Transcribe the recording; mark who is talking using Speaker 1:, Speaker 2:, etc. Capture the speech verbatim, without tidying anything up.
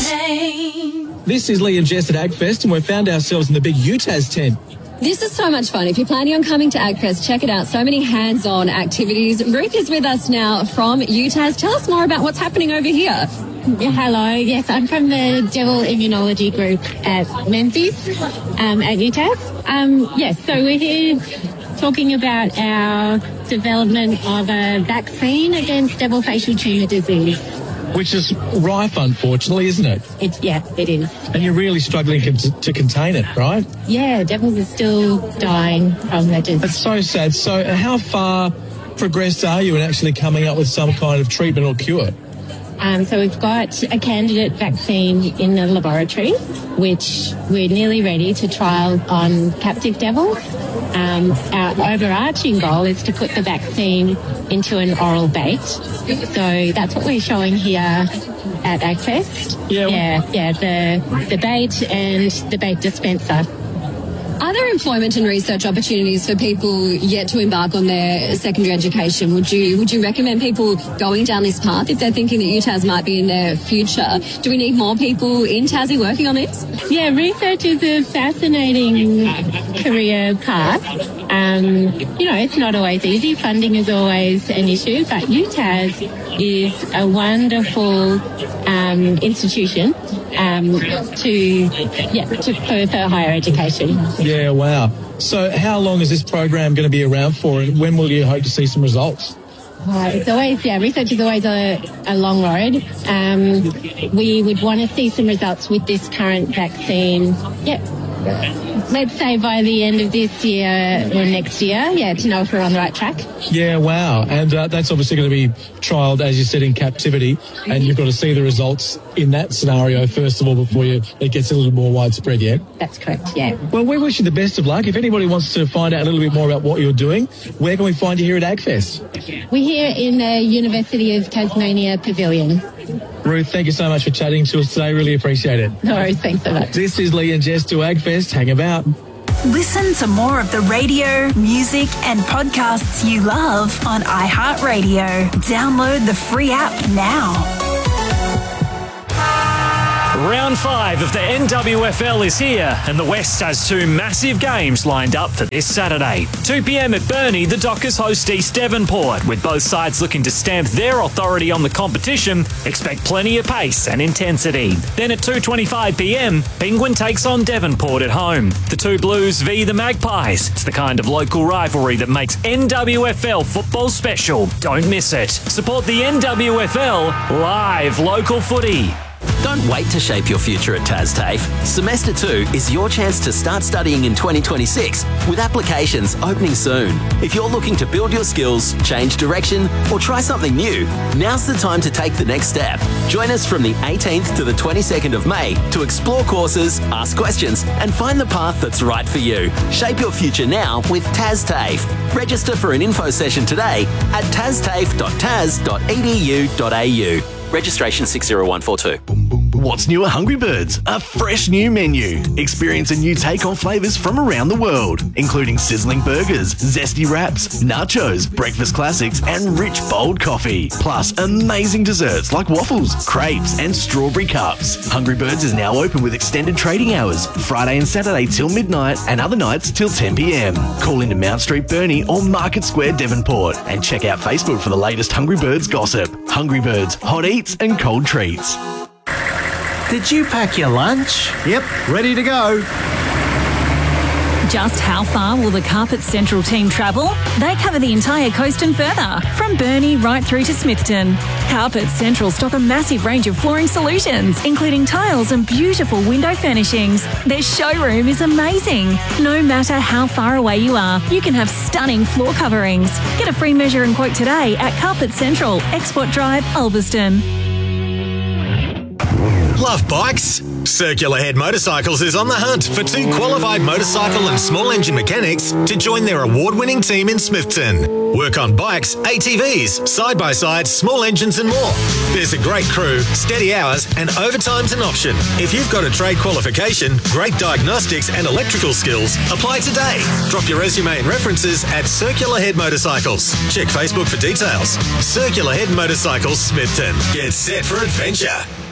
Speaker 1: This is Lee and Jess at AgFest, and we've found ourselves in the big U T A S tent.
Speaker 2: This is so much fun. If you're planning on coming to AgFest, check it out. So many hands-on activities. Ruth is with us now from U T A S. Tell us more about what's happening over here.
Speaker 3: Yeah, hello. Yes, I'm from the Devil Immunology Group at Menzies um, at U T A S. Um, yes, so we're here talking about our development of a vaccine against devil facial tumour disease.
Speaker 1: Which is rife, unfortunately, isn't it?
Speaker 3: It, yeah, it is.
Speaker 1: And you're really struggling con- to contain it, right?
Speaker 3: Yeah, devils are still dying from the disease.
Speaker 1: That's so sad. So how far progressed are you in actually coming up with some kind of treatment or cure?
Speaker 3: Um, so we've got a candidate vaccine in the laboratory, which we're nearly ready to trial on captive devils. Um, our overarching goal is to put the vaccine into an oral bait. So that's what we're showing here at AgFest.
Speaker 1: Yeah.
Speaker 3: Yeah, yeah, the, the bait and the bait dispenser.
Speaker 2: Are there employment and research opportunities for people yet to embark on their secondary education? Would you would you recommend people going down this path if they're thinking that U T A S might be in their future? Do we need more people in Tassie working on this?
Speaker 3: Yeah, research is a fascinating career path. Um, you know, it's not always easy. Funding is always an issue, but U T A S is a wonderful um, institution um, to yeah to further higher education.
Speaker 1: Yeah, wow. So how long is this program going to be around for, and when will you hope to see some results?
Speaker 3: Uh, it's always, yeah, research is always a, a long road. Um, we would want to see some results with this current vaccine, yeah, let's say by the end of this year or next year, yeah, to know if we're on the right track.
Speaker 1: Yeah, wow. And uh, that's obviously going to be trialled, as you said, in captivity, and you've got to see the results in that scenario first of all before you, it gets a little more widespread, yeah?
Speaker 3: That's correct, yeah.
Speaker 1: Well, we wish you the best of luck. If anybody wants to find out a little bit more about what you're doing, where can we find you here at AgFest?
Speaker 3: We're here in the University of Tasmania Pavilion.
Speaker 1: Ruth, thank you so much for chatting to us today. Really appreciate it.
Speaker 3: No worries, thanks so much.
Speaker 1: This is Lee and Jess to AgFest. Hang about.
Speaker 4: Listen to more of the radio, music and podcasts you love on iHeartRadio. Download the free app now.
Speaker 5: Round five of the N W F L is here, and the West has two massive games lined up for this Saturday. two p.m. at Burnie, the Dockers host East Devonport. With both sides looking to stamp their authority on the competition, expect plenty of pace and intensity. Then at two twenty-five p.m, Penguin takes on Devonport at home. The two Blues v the Magpies. It's the kind of local rivalry that makes N W F L football special. Don't miss it. Support the N W F L live local footy.
Speaker 6: Don't wait to shape your future at TasTAFE. Semester two is your chance to start studying in twenty twenty-six with applications opening soon. If you're looking to build your skills, change direction, or try something new, now's the time to take the next step. Join us from the eighteenth to the twenty-second of May to explore courses, ask questions, and find the path that's right for you. Shape your future now with TasTAFE. Register for an info session today at tastafe dot tas dot e d u dot a u. Registration six zero one four two.
Speaker 7: What's new at Hungry Birds? A fresh new menu. Experience a new take on flavours from around the world, including sizzling burgers, zesty wraps, nachos, breakfast classics, and rich bold coffee. Plus amazing desserts like waffles, crepes, and strawberry cups. Hungry Birds is now open with extended trading hours, Friday and Saturday till midnight, and other nights till ten p.m. Call into Mount Street Burnie or Market Square Devonport, and check out Facebook for the latest Hungry Birds gossip. Hungry Birds, hot eats and cold treats.
Speaker 8: Did you pack your lunch? Yep, ready to go.
Speaker 9: Just how far will the Carpet Central team travel? They cover the entire coast and further, from Burnie right through to Smithton. Carpet Central stock a massive range of flooring solutions, including tiles and beautiful window furnishings. Their showroom is amazing. No matter how far away you are, you can have stunning floor coverings. Get a free measure and quote today at Carpet Central, Export Drive, Ulverston.
Speaker 10: Love bikes? Circular Head Motorcycles is on the hunt for two qualified motorcycle and small engine mechanics to join their award-winning team in Smithton. Work on bikes, A T Vs, side-by-sides, small engines and more. There's a great crew, steady hours and overtime's an option. If you've got a trade qualification, great diagnostics and electrical skills, apply today. Drop your resume and references at Circular Head Motorcycles. Check Facebook for details. Circular Head Motorcycles Smithton. Get set for adventure.